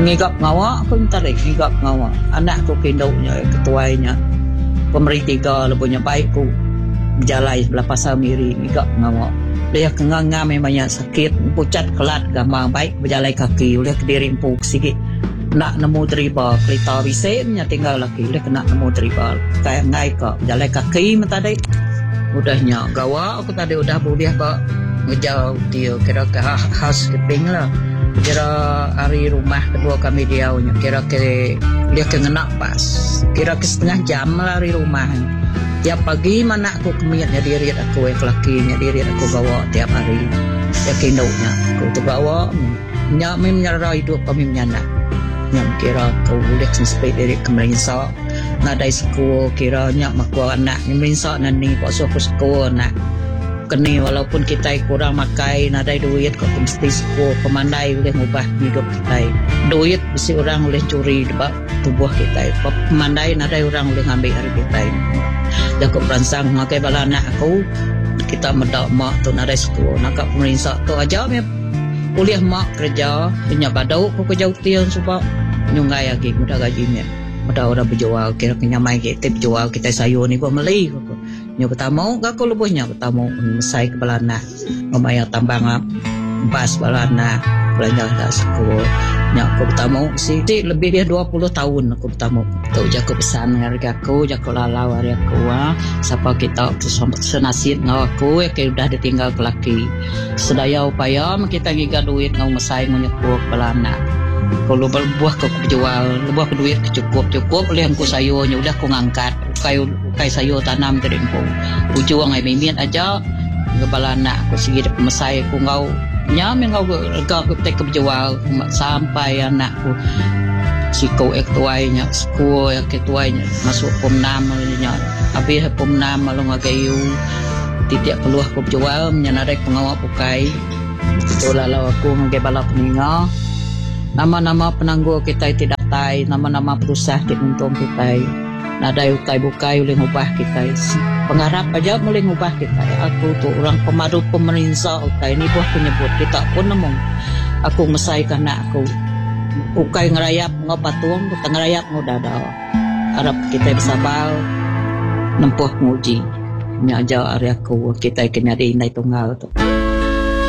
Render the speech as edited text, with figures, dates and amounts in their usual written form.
ngigap ngawa aku tarik ngigap ngawa anak ko kindaunya ketuainya pemerintah lebunya baik ku berjalai belah pasal miri ngigap ngawa dia kenganga memangnya sakit pucat kelat gamang baik berjalai kaki oleh kediri empuk sikit nak nemu teriba kelita bisenya tinggal lagi oleh kena nemu teriba kayak ngai kok berjalai kaki mentadai udahnya gawa aku tadi udah boleh kok ngejauh dia kira ke khas keping lah kira hari rumah kedua kami diaunya kira ke dia kengenak pas kira ke setengah jam lah hari rumah tiap pagi mana aku kemiatnya diri aku lakinya diri aku bawa tiap hari ya kindaunya aku tu bawa nya menyara hidup kami menyana yang kira kau boleh sampai dari kemerisa nadai sekolah kiranya makwa anak memerisa nani pasal sekolah nak kini walaupun kita kurang makai nadai duit kok mesti sekolah pemandai boleh mengubah hidup kita duit mesti orang boleh curi dekat tubuh kita pemandai nadai orang boleh ambil dari kita dah aku peransang makai bala anak aku kita medak mak tu nadai sekolah nak pemerintah tu aja kuliah mak kerja punya badau aku kerja utian sebab nyungai lagi mudah gajinya mudah orang berjual kira kenyamai kita berjual kita sayur ni buat meli nya pertama aku lebihnya pertama mesai ke balana membayar tambang bas balana belanja dah sekolah nya aku pertama si lebih dia 20 tahun aku pertama tu jago pesan harga aku jago lalau hari aku siapa kita senasib ngau aku ke udah ditinggal ke laki sedaya upaya kita giga duit ngau mesai menyekuh balana kalau berbuah kau jual berbuah duit cukup oleh aku sayurnya udah aku ngangkat kai sayur tanam dari aku ujung ai mimin aja kepala anak aku segede pemesai aku ngau nyam ngau gak tek berjual sampai anakku si kau ektuainya sekolah yang ketuainya masuk pom 6 nya habis pom 6 malu ngagayu tidak keluar aku berjual menyanadai pengawal pukai betul lalu aku ngagai balap meninggal nama-nama penangguh kita tidak tai nama-nama perusahaan di untung kita nadai ukai-bukai boleh ngubah kita pengharap aja boleh ngubah kita aku tu orang pemadu pemerintah ukai ni buah penyebut kita pun nemong aku mesai karena aku ukai ngerayap ngopatung kita ngerayap ngodada harap kita bisa bal nempuh nguji nya aja ari aku kita kena di indai tunggal tu